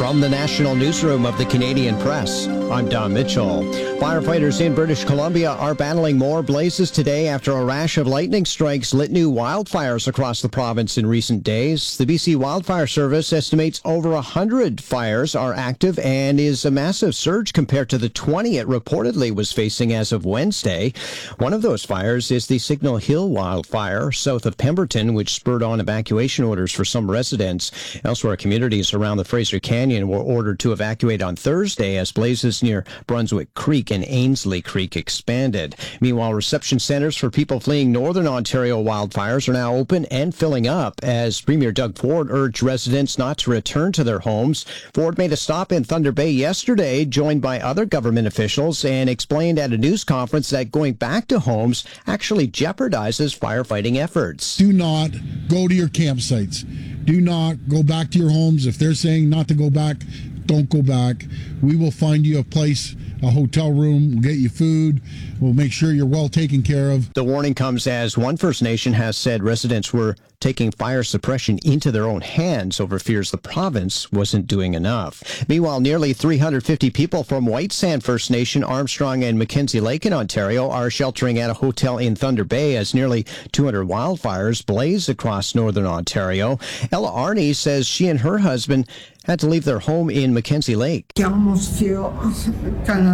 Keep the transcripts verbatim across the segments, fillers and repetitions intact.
From the National Newsroom of the Canadian Press, I'm Don Mitchell. Firefighters in British Columbia are battling more blazes today after a rash of lightning strikes lit new wildfires across the province in recent days. The B C Wildfire Service estimates over one hundred fires are active and is a massive surge compared to the twenty it reportedly was facing as of Wednesday. One of those fires is the Signal Hill wildfire south of Pemberton, which spurred on evacuation orders for some residents. Elsewhere, communities around the Fraser Canyon were ordered to evacuate on Thursday as blazes near Brunswick Creek and Ainslie Creek expanded. Meanwhile, reception centers for people fleeing Northern Ontario wildfires are now open and filling up as Premier Doug Ford urged residents not to return to their homes. Ford made a stop in Thunder Bay yesterday, joined by other government officials, and explained at a news conference that going back to homes actually jeopardizes firefighting efforts. Do not go to your campsites. Do not go back to your homes. If they're saying not to go back, don't go back. We will find you a place, a hotel room. We'll get you food. We'll make sure you're well taken care of. The warning comes as one First Nation has said residents were taking fire suppression into their own hands over fears the province wasn't doing enough. Meanwhile, nearly three hundred fifty people from White Sand First Nation, Armstrong and Mackenzie Lake in Ontario are sheltering at a hotel in Thunder Bay as nearly two hundred wildfires blaze across northern Ontario. Ella Arney says she and her husband had to leave their home in Mackenzie Lake. You almost feel kind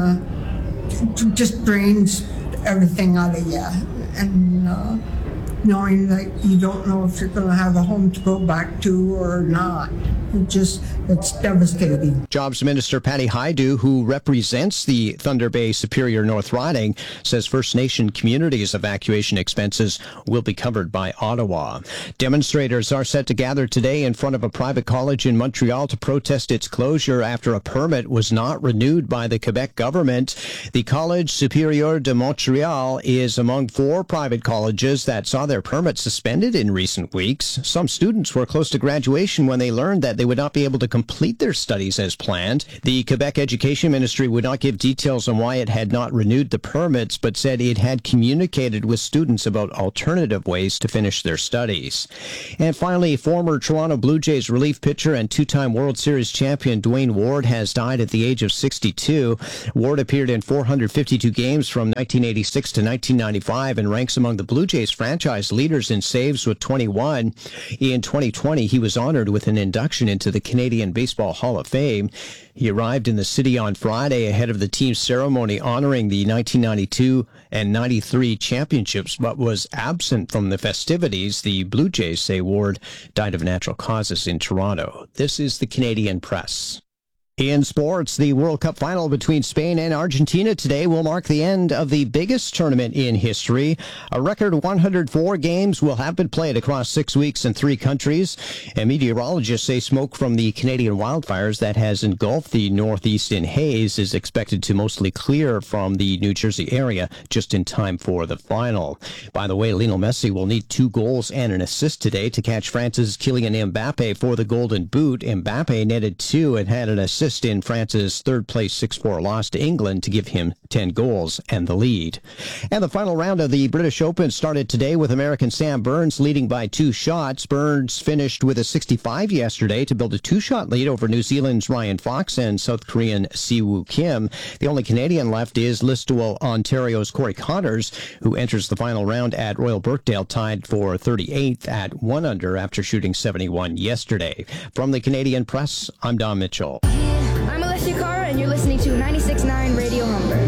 of just drains everything out of you. And uh, knowing that you don't know if you're going to have a home to go back to or not. It just, it's devastating. Jobs Minister Patty Hajdu, who represents the Thunder Bay Superior North Riding, says First Nation communities' evacuation expenses will be covered by Ottawa. Demonstrators are set to gather today in front of a private college in Montreal to protest its closure after a permit was not renewed by the Quebec government. The College Supérieur de Montréal is among four private colleges that saw their permits suspended in recent weeks. Some students were close to graduation when they learned that they would not be able to complete their studies as planned. The Quebec Education Ministry would not give details on why it had not renewed the permits, but said it had communicated with students about alternative ways to finish their studies. And finally, former Toronto Blue Jays relief pitcher and two-time World Series champion Dwayne Ward has died at the age of sixty-two. Ward appeared in four hundred fifty-two games from nineteen eighty-six to nineteen ninety-five and ranks among the Blue Jays franchise leaders in saves with twenty-one. In twenty twenty, he was honored with an induction into the Canadian Baseball Hall of Fame. He arrived in the city on Friday ahead of the team's ceremony honoring the nineteen ninety-two and ninety-three championships, but was absent from the festivities. The Blue Jays say Ward died of natural causes in Toronto. This is the Canadian Press. In sports, the World Cup final between Spain and Argentina today will mark the end of the biggest tournament in history. A record one hundred four games will have been played across six weeks in three countries, and meteorologists say smoke from the Canadian wildfires that has engulfed the northeast in haze is expected to mostly clear from the New Jersey area just in time for the final. By the way, Lionel Messi will need two goals and an assist today to catch France's Kylian Mbappe for the Golden Boot. Mbappe netted two and had an assist in France's third-place six four loss to England to give him ten goals and the lead. And the final round of the British Open started today with American Sam Burns leading by two shots. Burns finished with a sixty-five yesterday to build a two-shot lead over New Zealand's Ryan Fox and South Korean Siwoo Kim. The only Canadian left is Listowel, Ontario's Corey Connors, who enters the final round at Royal Birkdale tied for thirty-eighth at one under after shooting seventy-one yesterday. From the Canadian Press, I'm Don Mitchell. I'm Alessia Cara, and you're listening to ninety-six point nine Radio Humber.